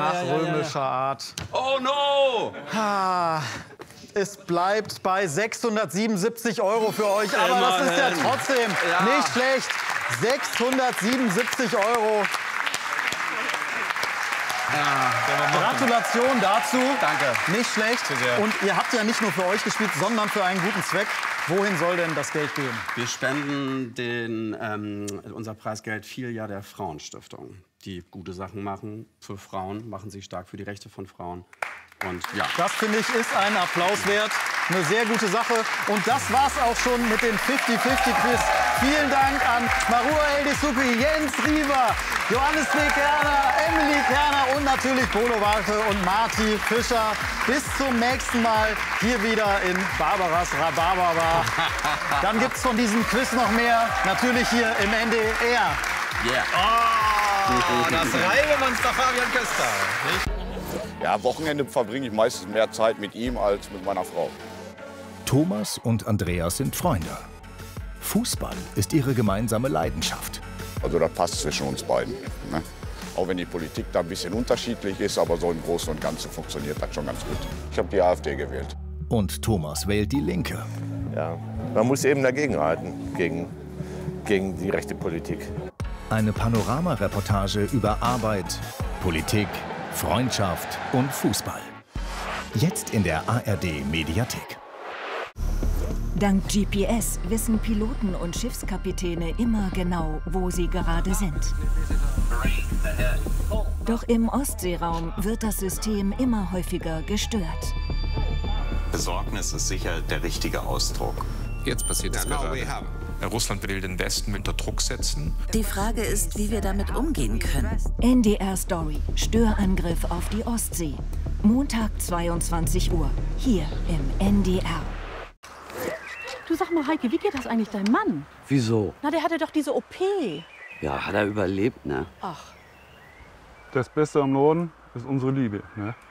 nach römischer Art. Oh no! Es bleibt bei 677 € für euch, aber das ist ja trotzdem nicht schlecht. 677 €. Gratulation dazu. Danke. Nicht schlecht. Und ihr habt ja nicht nur für euch gespielt, sondern für einen guten Zweck. Wohin soll denn das Geld gehen? Wir spenden unser Preisgeld 4 Jahre der Frauenstiftung, die gute Sachen machen für Frauen, machen sich stark für die Rechte von Frauen. Und ja. Das, finde ich, ist ein Applaus wert. Eine sehr gute Sache. Und das war's auch schon mit dem 50-50-Quiz. Vielen Dank an Marua Eldisuki, Jens Rieber, Johannes B. Kerner, Emily Kerner und natürlich Polo Warte und Marty Fischer. Bis zum nächsten Mal hier wieder in Barbaras Rhabarberbar. Dann gibt's von diesem Quiz noch mehr, natürlich hier im NDR. Yeah. Oh, das Reibemonster Fabian Köster. Ja, am Wochenende verbringe ich meistens mehr Zeit mit ihm als mit meiner Frau. Thomas und Andreas sind Freunde. Fußball ist ihre gemeinsame Leidenschaft. Also das passt zwischen uns beiden. Ne? Auch wenn die Politik da ein bisschen unterschiedlich ist, aber so im Großen und Ganzen funktioniert das schon ganz gut. Ich habe die AfD gewählt. Und Thomas wählt die Linke. Ja, man muss eben dagegenhalten, gegen die rechte Politik. Eine Panorama-Reportage über Arbeit, Politik, Freundschaft und Fußball. Jetzt in der ARD-Mediathek. Dank GPS wissen Piloten und Schiffskapitäne immer genau, wo sie gerade sind. Doch im Ostseeraum wird das System immer häufiger gestört. Besorgnis ist sicher der richtige Ausdruck. Jetzt passiert es gerade. Russland will den Westen unter Druck setzen. Die Frage ist, wie wir damit umgehen können. NDR Story. Störangriff auf die Ostsee. Montag 22 Uhr. Hier im NDR. Du, sag mal, Heike, wie geht das eigentlich deinem Mann? Wieso? Na, der hatte doch diese OP. Ja, hat er überlebt, ne? Ach. Das Beste am Norden ist unsere Liebe, ne?